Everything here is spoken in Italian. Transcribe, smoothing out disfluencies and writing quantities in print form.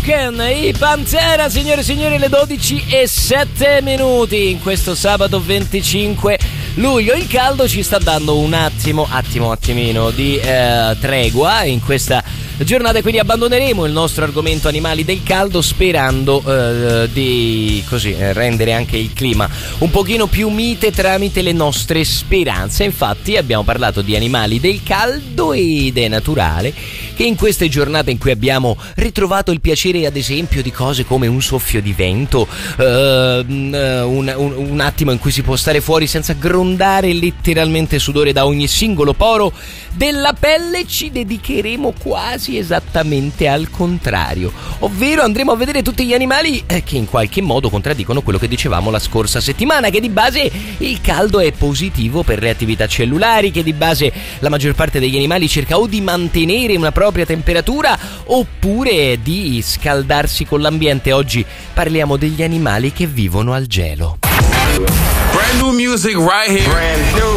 Broken, i Pantera, signore e signori, le 12:07 in questo sabato 25 luglio. Il caldo ci sta dando un attimino di tregua in questa giornata, quindi abbandoneremo il nostro argomento animali del caldo sperando di così rendere anche il clima un pochino più mite tramite le nostre speranze. Infatti abbiamo parlato di animali del caldo ed è naturale che in queste giornate in cui abbiamo ritrovato il piacere ad esempio di cose come un soffio di vento, un attimo in cui si può stare fuori senza grondare letteralmente sudore da ogni singolo poro della pelle, ci dedicheremo quasi esattamente al contrario, ovvero andremo a vedere tutti gli animali che in qualche modo contraddicono quello che dicevamo la scorsa settimana, che di base il caldo è positivo per le attività cellulari, che di base la maggior parte degli animali cerca o di mantenere una propria temperatura oppure di scaldarsi con l'ambiente. Oggi parliamo degli animali che vivono al gelo. Brand new music right here. Brand new